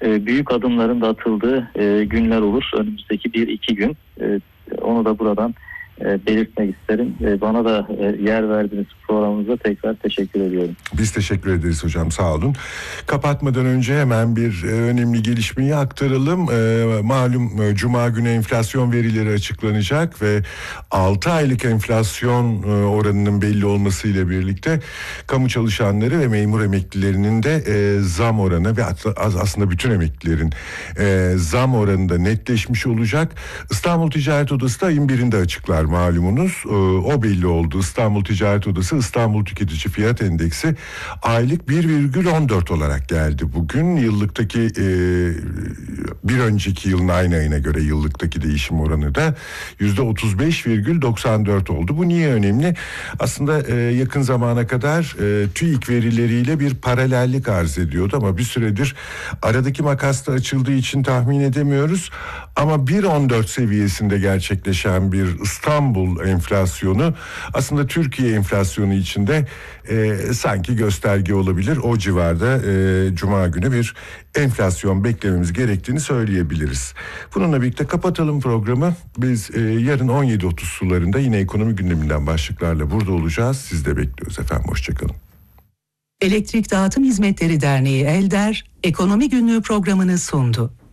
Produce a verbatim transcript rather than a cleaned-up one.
e, büyük adımların da atıldığı e, günler olur. Önümüzdeki bir iki gün. E, onu da buradan e, belirtmek isterim. E, bana da e, yer verdiğiniz programımıza tekrar teşekkür ediyorum. Biz teşekkür ederiz hocam, sağ olun. Kapatmadan önce hemen bir e, önemli gelişmeyi aktaralım. E, malum e, Cuma günü enflasyon verileri açıklanacak ve altı aylık enflasyon e, oranının belli olmasıyla birlikte kamu çalışanları ve memur emeklilerinin de e, zam oranı ve aslında bütün emeklilerin e, zam oranı da netleşmiş olacak. İstanbul Ticaret Odası da ayın birinde açıklar malumunuz. E, o belli oldu. İstanbul Ticaret Odası İstanbul Tüketici Fiyat Endeksi aylık bir virgül on dört olarak geldi bugün. Yıllıktaki e, bir önceki yılın aynı ayına göre yıllıktaki değişim oranı da yüzde otuz beş virgül doksan dört oldu. Bu niye önemli? Aslında e, yakın zamana kadar e, TÜİK verileriyle bir paralellik arz ediyordu ama bir süredir aradaki makas da açıldığı için tahmin edemiyoruz. Ama bir virgül on dört seviyesinde gerçekleşen bir İstanbul enflasyonu aslında Türkiye enflasyonu içinde e, sanki gösterge olabilir. O civarda e, Cuma günü bir enflasyon beklememiz gerektiğini söyleyebiliriz. Bununla birlikte kapatalım programı. Biz e, yarın on yedi otuz sularında yine ekonomi gündeminden başlıklarla burada olacağız. Siz de bekliyoruz efendim. Hoşçakalın. Elektrik Dağıtım Hizmetleri Derneği ELDER, Ekonomi Günlüğü programını sundu.